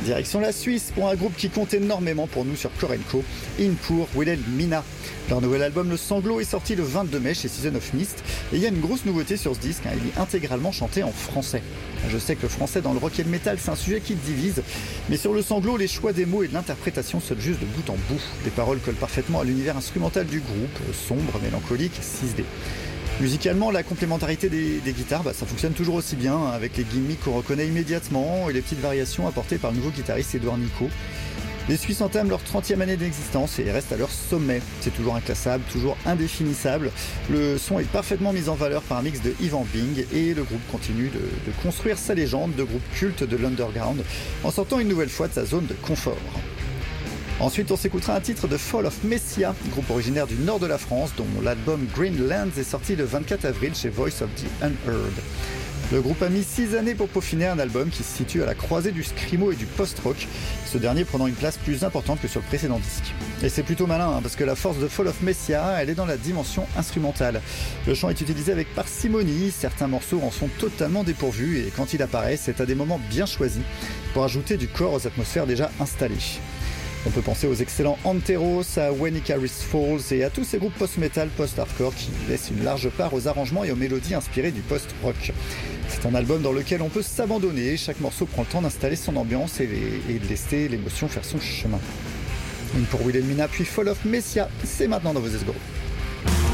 Direction la Suisse pour un groupe qui compte énormément pour nous sur Korenko, In pour Wilhelmina. Leur nouvel album Le Sanglot est sorti le 22 mai chez Season of Mist et il y a une grosse nouveauté sur ce disque, il est intégralement chanté en français. Je sais que le français dans le rock et le métal c'est un sujet qui divise, mais sur Le Sanglot les choix des mots et de l'interprétation sonnent juste de bout en bout. Les paroles collent parfaitement à l'univers instrumental du groupe, sombre, mélancolique, 6D. Musicalement, la complémentarité des guitares, ça fonctionne toujours aussi bien, avec les gimmicks qu'on reconnaît immédiatement et les petites variations apportées par le nouveau guitariste Édouard Nicot. Les Suisses entament leur 30e année d'existence et restent à leur sommet. C'est toujours inclassable, toujours indéfinissable. Le son est parfaitement mis en valeur par un mix de Ivan Bing et le groupe continue de construire sa légende de groupe culte de l'underground en sortant une nouvelle fois de sa zone de confort. Ensuite, on s'écoutera un titre de Fall of Messiah, groupe originaire du nord de la France, dont l'album Greenlands est sorti le 24 avril chez Voice of the Unheard. Le groupe a mis 6 années pour peaufiner un album qui se situe à la croisée du screamo et du post-rock, ce dernier prenant une place plus importante que sur le précédent disque. Et c'est plutôt malin, parce que la force de Fall of Messiah, elle est dans la dimension instrumentale. Le chant est utilisé avec parcimonie, certains morceaux en sont totalement dépourvus, et quand il apparaît, c'est à des moments bien choisis, pour ajouter du corps aux atmosphères déjà installées. On peut penser aux excellents Anteros, à When Icarus Falls et à tous ces groupes post-metal, post-hardcore qui laissent une large part aux arrangements et aux mélodies inspirées du post-rock. C'est un album dans lequel on peut s'abandonner, chaque morceau prend le temps d'installer son ambiance et de laisser l'émotion faire son chemin. Une pour Wilhelmina puis Fall of Messiah, c'est maintenant dans vos esgourdes.